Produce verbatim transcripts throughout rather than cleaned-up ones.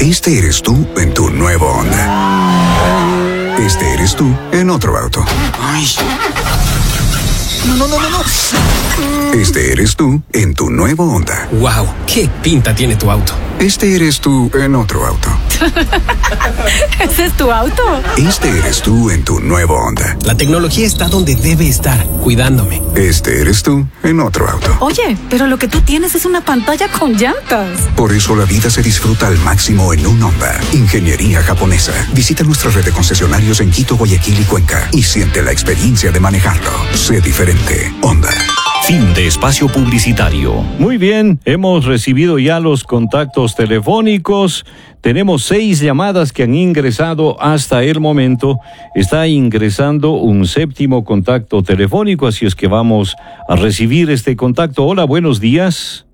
Este eres tú en tu nuevo Honda. Este eres tú en otro auto. Ay. No, no, no, no, no. Este eres tú en tu nuevo Honda. Wow, qué pinta tiene tu auto. Este eres tú en otro auto. ¿Ese es tu auto? Este eres tú en tu nuevo Honda. La tecnología está donde debe estar, cuidándome. Este eres tú en otro auto. Oye, pero lo que tú tienes es una pantalla con llantas. Por eso la vida se disfruta al máximo en un Honda. Ingeniería japonesa. Visita nuestra red de concesionarios en Quito, Guayaquil y Cuenca y siente la experiencia de manejarlo. Sé diferente. Honda. Fin de espacio publicitario. Muy bien, hemos recibido ya los contactos telefónicos. Tenemos seis llamadas que han ingresado hasta el momento. Está ingresando un séptimo contacto telefónico, así es que vamos a recibir este contacto. Hola, buenos días.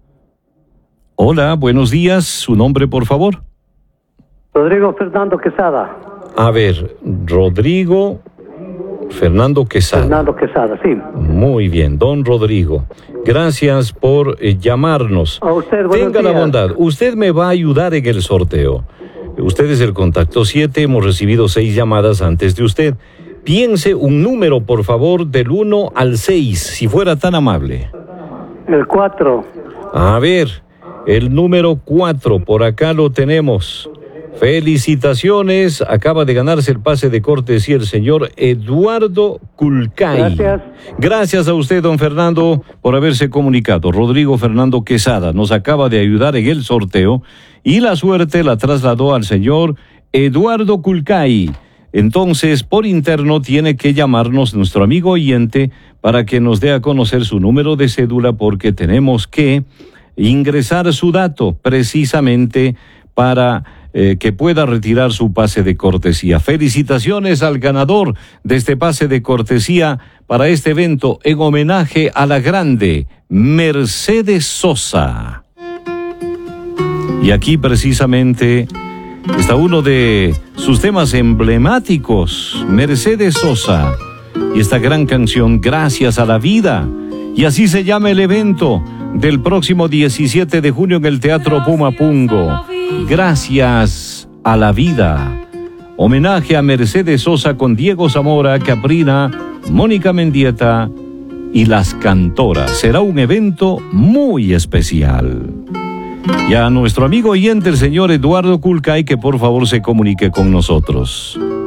Hola, buenos días. ¿Su nombre, por favor? Rodrigo Fernando Quesada. A ver, Rodrigo Fernando Quesada. Fernando Quesada, sí. Muy bien, don Rodrigo. Gracias por eh, llamarnos. A usted, buenos Tenga la días. bondad. Usted me va a ayudar en el sorteo. Usted es el contacto siete. Hemos recibido seis llamadas antes de usted. Piense un número, por favor, del uno al seis, si fuera tan amable. El cuatro. A ver, el número cuatro, por acá lo tenemos. Felicitaciones, acaba de ganarse el pase de cortesía el señor Eduardo Culcay. Gracias. Gracias a usted, don Fernando, por haberse comunicado. Rodrigo Fernando Quesada nos acaba de ayudar en el sorteo y la suerte la trasladó al señor Eduardo Culcay. Entonces, por interno tiene que llamarnos nuestro amigo oyente para que nos dé a conocer su número de cédula, porque tenemos que ingresar su dato precisamente para eh, que pueda retirar su pase de cortesía. Felicitaciones al ganador de este pase de cortesía para este evento en homenaje a la grande Mercedes Sosa. Y aquí precisamente está uno de sus temas emblemáticos, Mercedes Sosa, y esta gran canción, Gracias a la Vida. Y así se llama el evento del próximo diecisiete de junio en el Teatro Pumapungo. Gracias a la Vida. Homenaje a Mercedes Sosa con Diego Zamora, Caprina, Mónica Mendieta y Las Cantoras. Será un evento muy especial. Y a nuestro amigo oyente, el señor Eduardo Culcay, que por favor se comunique con nosotros.